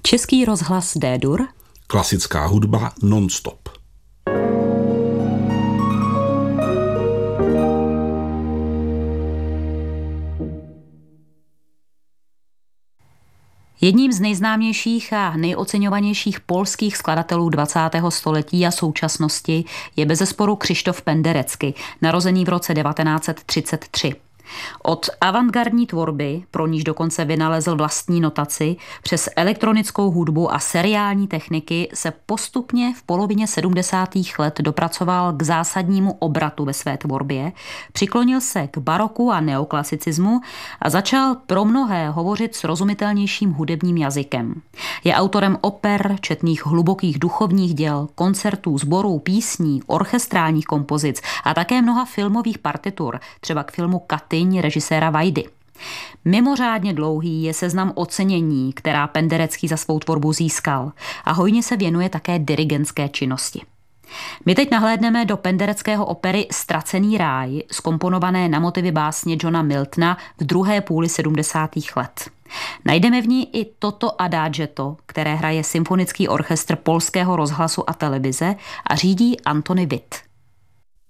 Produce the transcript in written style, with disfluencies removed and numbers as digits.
Český rozhlas D-dur. Klasická hudba non-stop. Jedním z nejznámějších a nejoceňovanějších polských skladatelů 20. století a současnosti je bezesporu Krzysztof Penderecki, narozený v roce 1933. Od avantgardní tvorby, pro níž dokonce vynalezl vlastní notaci, přes elektronickou hudbu a seriální techniky se postupně v polovině 70. let dopracoval k zásadnímu obratu ve své tvorbě, přiklonil se k baroku a neoklasicismu a začal pro mnohé hovořit srozumitelnějším hudebním jazykem. Je autorem oper, četných hlubokých duchovních děl, koncertů, sborů, písní, orchestrálních kompozic a také mnoha filmových partitur, třeba k filmu Katyň režiséra Vajdy. Mimořádně dlouhý je seznam ocenění, která Penderecki za svou tvorbu získal, a hojně se věnuje také dirigentské činnosti. My teď nahlédneme do Pendereckého opery Ztracený ráj, zkomponované na motivy básně Johna Miltona v druhé půli 70. let. Najdeme v ní i toto adagetto, které hraje symfonický orchestr Polského rozhlasu a televize a řídí Antony Witt.